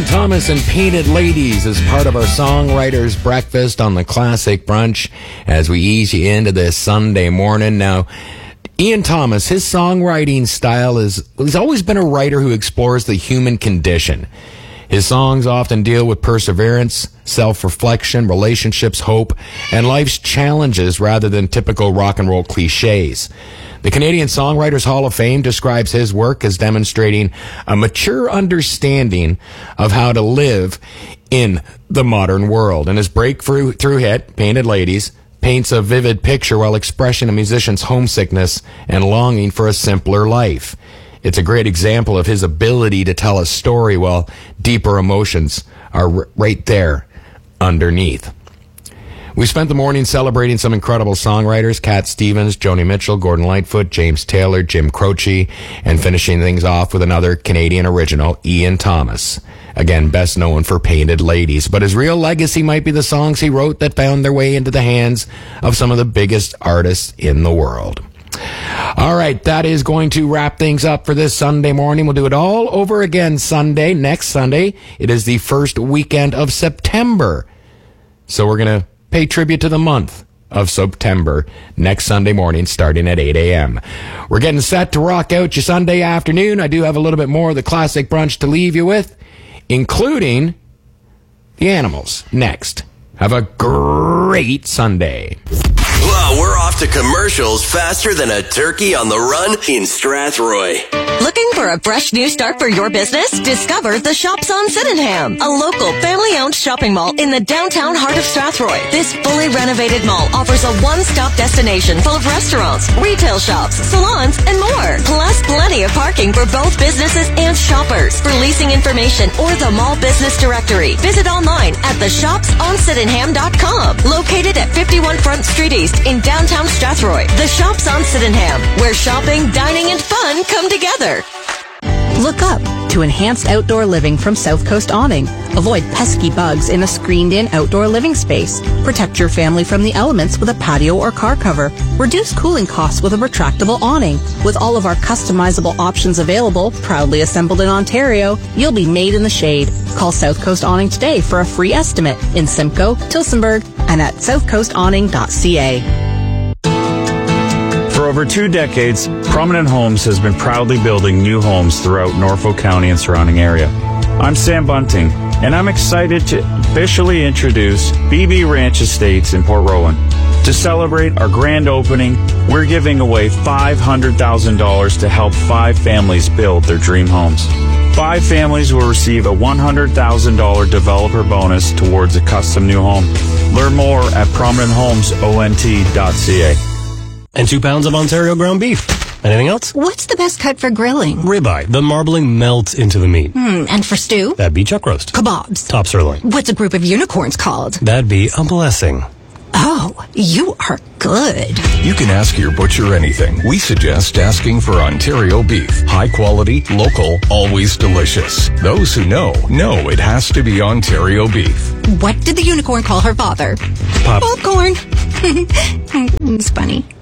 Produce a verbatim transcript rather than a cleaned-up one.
Ian Thomas and Painted Ladies is part of our Songwriters Breakfast on the Classic Brunch as we ease you into this Sunday morning. Now, Ian Thomas, his songwriting style is, he's always been a writer who explores the human condition. His songs often deal with perseverance, self-reflection, relationships, hope, and life's challenges rather than typical rock and roll cliches. The Canadian Songwriters Hall of Fame describes his work as demonstrating a mature understanding of how to live in the modern world. And his breakthrough through hit, Painted Ladies, paints a vivid picture while expressing a musician's homesickness and longing for a simpler life. It's a great example of his ability to tell a story while deeper emotions are r- right there underneath. We spent the morning celebrating some incredible songwriters, Cat Stevens, Joni Mitchell, Gordon Lightfoot, James Taylor, Jim Croce, and finishing things off with another Canadian original, Ian Thomas. Again, best known for Painted Ladies, but his real legacy might be the songs he wrote that found their way into the hands of some of the biggest artists in the world. All right, that is going to wrap things up for this Sunday morning. We'll do it all over again Sunday, next Sunday. It is the first weekend of September. So we're going to pay tribute to the month of September next Sunday morning starting at eight a.m. We're getting set to rock out your Sunday afternoon. I do have a little bit more of the Classic Brunch to leave you with, including the Animals next. Have a great Sunday. Well, we're off to commercials faster than a turkey on the run in Strathroy. Looking for a fresh new start for your business? Discover the Shops on Sydenham, a local family-owned shopping mall in the downtown heart of Strathroy. This fully renovated mall offers a one-stop destination full of restaurants, retail shops, salons, and more. Plus, plenty of parking for both businesses and shoppers. For leasing information or the mall business directory, visit online at the shops on sydenham dot com. Located at fifty-one Front Street East in downtown Strathroy, the Shops on Sydenham, where shopping, dining, and fun come together. Look up to enhanced outdoor living from South Coast Awning. Avoid pesky bugs in a screened-in outdoor living space. Protect your family from the elements with a patio or car cover. Reduce cooling costs with a retractable awning. With all of our customizable options available, proudly assembled in Ontario, you'll be made in the shade. Call South Coast Awning today for a free estimate in Simcoe, Tillsonburg, and at south coast awning dot c a. For over two decades, Prominent Homes has been proudly building new homes throughout Norfolk County and surrounding area. I'm Sam Bunting, and I'm excited to officially introduce B B Ranch Estates in Port Rowan. To celebrate our grand opening, we're giving away five hundred thousand dollars to help five families build their dream homes. Five families will receive a one hundred thousand dollars developer bonus towards a custom new home. Learn more at prominent homes ont dot c a. And two pounds of Ontario ground beef. Anything else? What's the best cut for grilling? Ribeye. The marbling melts into the meat. Hmm, and for stew? That'd be chuck roast. Kebabs. Top sirloin. What's a group of unicorns called? That'd be a blessing. Oh, you are good. You can ask your butcher anything. We suggest asking for Ontario beef. High quality, local, always delicious. Those who know, know it has to be Ontario beef. What did the unicorn call her father? Pop. Popcorn. It's funny.